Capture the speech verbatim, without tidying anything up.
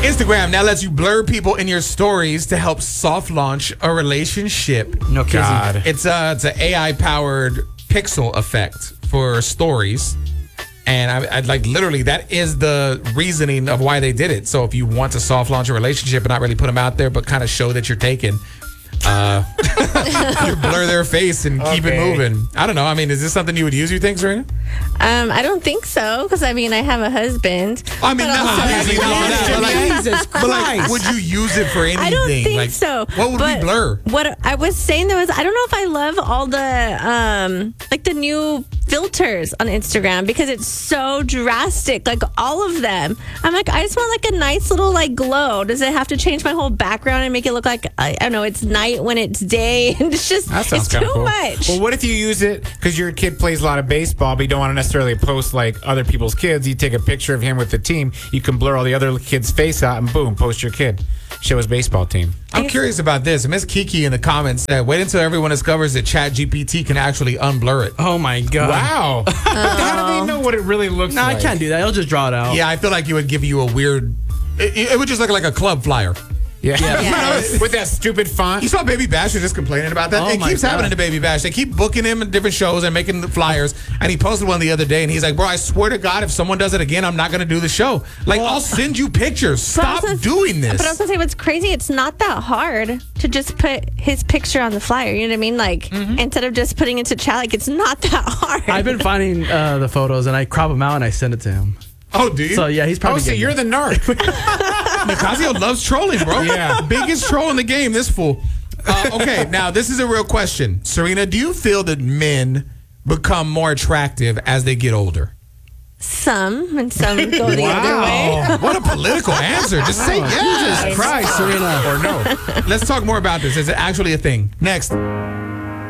Instagram now lets you blur people in your stories to help soft launch a relationship. No kidding. God. It's a it's an A I powered pixel effect for stories, and I, I'd like literally that is the reasoning of why they did it. So if you want to soft launch a relationship and not really put them out there, but kind of show that you're taken, uh, you blur their face and keep it Okay. moving. I don't know. I mean, is this something you would use? You think, Serena? Um, I don't think so, because I mean, I have a husband. I mean, But no, also- obviously not for that, but like, Jesus but like, Christ. would you use it for anything? I don't think like, so. What would but we blur? What I was saying though is, I don't know if I love all the um like the new filters on Instagram, because it's so drastic. Like all of them, I'm like, I just want like a nice little like glow. Does it have to change my whole background and make it look like I, I don't know? It's night when it's day, and it's just That sounds it's kind too of cool. much. Well, what if you use it because your kid plays a lot of baseball, but you don't want to necessarily post like other people's kids? You take a picture of him with the team. You can blur all the other kids' face out, and boom, post your kid. Show his baseball team. I'm curious about this. Miss Kiki in the comments said, wait until everyone discovers that Chat G P T can actually unblur it. Oh my god. Wow. How do they know what it really looks No, like? I can't do that. I'll just draw it out. Yeah, I feel like it would give you a weird. It, it would just look like a club flyer. Yeah. Yes. With that stupid font. You saw Baby Bash was just complaining about that. Oh it my keeps God. happening to Baby Bash. They keep booking him in different shows and making the flyers. And he posted one the other day, and he's like, "Bro, I swear to God, if someone does it again, I'm not going to do the show. Like, I'll send you pictures. But I Stop was gonna- doing this." But I was gonna say, what's crazy, it's not that hard to just put his picture on the flyer. You know what I mean? Like, instead of just putting it to chat, like, it's not that hard. I've been finding uh, the photos and I crop them out and I send it to him. Oh, do you? So yeah, he's Oh, probably. so getting you're it. the narc. Nicasio loves trolling, bro. Yeah. Biggest troll in the game, this fool. Uh, okay, now this is a real question. Serena, do you feel that men become more attractive as they get older? Some, and some go the other way. What a political answer. Just say yes. Christ, Serena. Or no. Let's talk more about this. Is it actually a thing? Next.